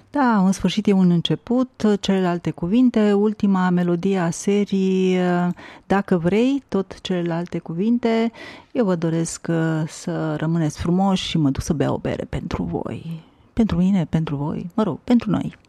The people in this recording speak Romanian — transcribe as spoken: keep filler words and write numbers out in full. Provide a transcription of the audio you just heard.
Da, în sfârșit e un început, celelalte cuvinte, ultima melodie a serii, dacă vrei, tot celelalte cuvinte. Eu vă doresc să rămâneți frumoși și mă duc să beau o bere pentru voi. Pentru mine, pentru voi, mă rog, pentru noi.